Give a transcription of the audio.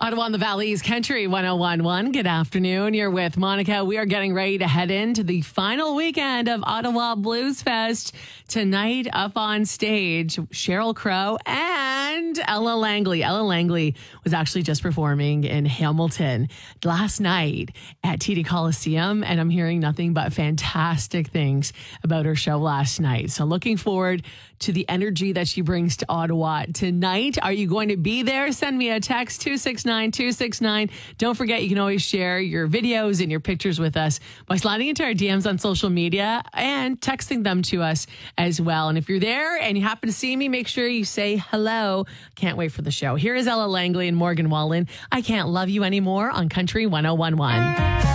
Ottawa and the Valley's Country 1011. Good afternoon. You're with Monica. We are getting ready to head into the final weekend of Ottawa Blues Fest. Tonight up on stage, Sheryl Crow and Ella Langley. Ella Langley was actually just performing in Hamilton last night at TD Coliseum, and I'm hearing nothing but fantastic things about her show last night. So looking forward to the energy that she brings to Ottawa tonight. Are you going to be there? Send me a text, 269-269. Don't forget, you can always share your videos and your pictures with us by sliding into our DMs on social media and texting them to us as well. And if you're there and you happen to see me, make sure you say hello. Can't wait for the show. Here is Ella Langley and Morgan Wallen. I Can't Love You Anymore on Country 1011.